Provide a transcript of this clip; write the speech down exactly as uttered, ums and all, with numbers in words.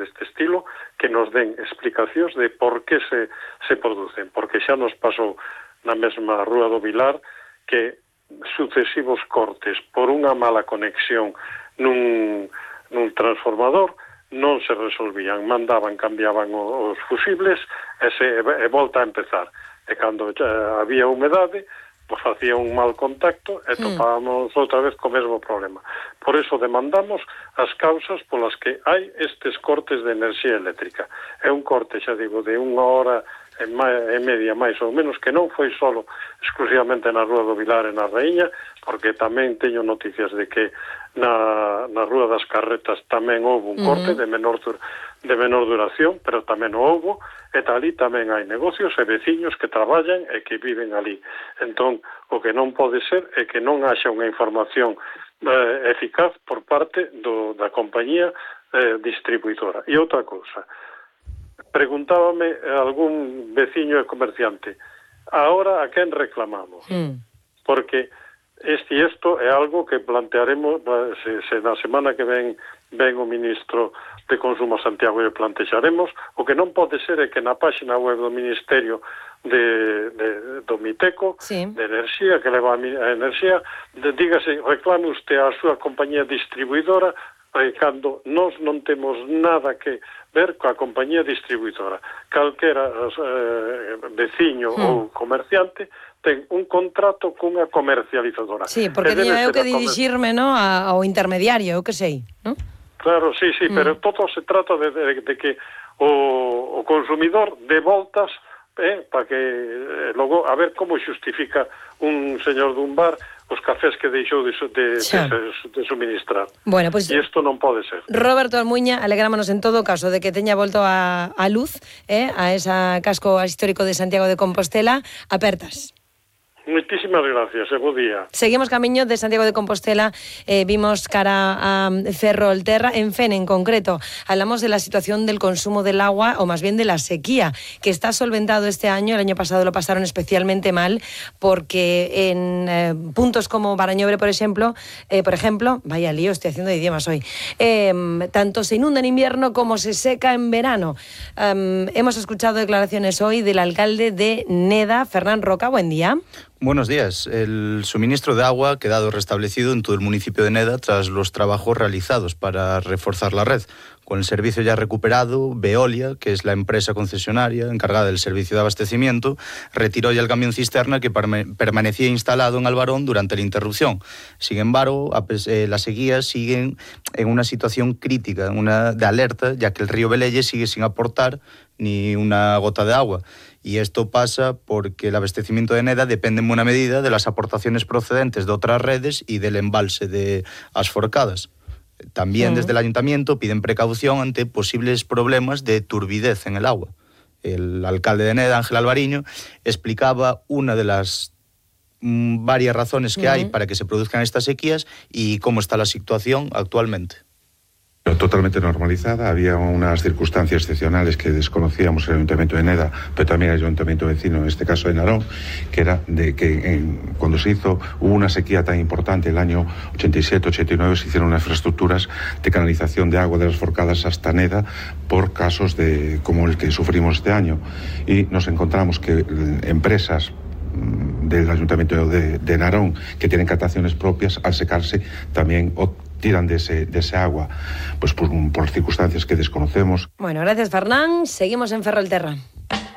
deste estilo que nos den explicacións de por que se, se producen, porque xa nos pasou na mesma Rúa do Vilar que sucesivos cortes por unha mala conexión nun, nun transformador non se resolvían, mandaban, cambiaban os fusibles e, se, e volta a empezar. E cando xa había humedade, pues facía un mal contacto e topábamos mm. outra vez co mesmo problema. Por eso demandamos as causas polas que hai estes cortes de enerxía eléctrica. É un corte, xa digo, de unha hora e, e media máis ou menos, que non foi solo exclusivamente na Rúa do Vilar e na Raíña, porque tamén teño noticias de que na, na Rúa das Carretas tamén houve un corte mm-hmm. de menor de menor duración, pero tamén o houve, e ali tamén hai negocios e veciños que traballan e que viven ali. Entón, o que non pode ser é que non haxa unha información eh, eficaz por parte do, da compañía eh, distribuidora. E outra cousa, preguntábame algún veciño e comerciante, ahora a quen reclamamos? Mm. Porque este e isto é algo que plantearemos, se, se na semana que ven ven o ministro de Consumo a Santiago e plantexaremos. O que non pode ser é que na páxina web do Ministerio de, de, do Miteco, sí. de Enerxía, que leva a enerxía, de, dígase, reclame usted a súa compañía distribuidora, e cando nós non temos nada que ver coa compañía distribuidora. Calquera eh, veciño hmm. ou comerciante ten un contrato cunha comercializadora. Sí, porque teña eu que dirixirme, no, ao intermediario, eu que sei, non? Claro, sí, sí, mm. pero todo se trata de, de, de que o, o consumidor dé voltas eh, para que eh, logo a ver como xustifica un señor dun bar os cafés que deixou de, de, de, de suministrar. Bueno, pues, e isto non pode ser. Roberto Almuña, alegrámonos en todo caso de que teña volto a, a luz eh, a esa casco histórico de Santiago de Compostela apertas. Moitísimas gracias, e bo día. Seguimos camiño de Santiago de Compostela, eh, vimos cara a Ferrolterra, en Fene en concreto. Hablamos de la situación del consumo del agua, o más bien de la sequía, que está solventado este año. El año pasado lo pasaron especialmente mal, porque en eh, puntos como Barañobre, por ejemplo, eh, por ejemplo, vaya lío, estoy haciendo de idiomas hoy, eh, tanto se inunda en invierno como se seca en verano. Um, hemos escuchado declaraciones hoy del alcalde de Neda, Fernán Roca. Buen día. Buenos días. El suministro de agua ha quedado restablecido en todo el municipio de Neda tras los trabajos realizados para reforzar la red. Con el servicio ya recuperado, Veolia, que es la empresa concesionaria encargada del servicio de abastecimiento, retiró ya el camión cisterna que permanecía instalado en Albarón durante la interrupción. Sin embargo, eh, las sequías siguen en una situación crítica, una de alerta, ya que el río Velelle sigue sin aportar ni una gota de agua. Y esto pasa porque el abastecimiento de Neda depende en buena medida de las aportaciones procedentes de otras redes y del embalse de As Forcadas. También desde el ayuntamiento piden precaución ante posibles problemas de turbidez en el agua. El alcalde de Neda, Ángel Alvariño, explicaba una de las mmm, varias razones que uh-huh. hay para que se produzcan estas sequías y cómo está la situación actualmente. Totalmente normalizada, había unas circunstancias excepcionales que desconocíamos en el Ayuntamiento de Neda, pero también el Ayuntamiento vecino, en este caso de Narón, que era de que en, cuando se hizo, hubo una sequía tan importante, el año ochenta y siete ochenta y nueve, se hicieron unas infraestructuras de canalización de agua de las Forcadas hasta Neda por casos de como el que sufrimos este año. Y nos encontramos que empresas del Ayuntamiento de, de Narón, que tienen captaciones propias, al secarse también tiran de ese, de ese agua, pues por, por circunstancias que desconocemos. Bueno, gracias Fernán. Seguimos en Ferrolterra.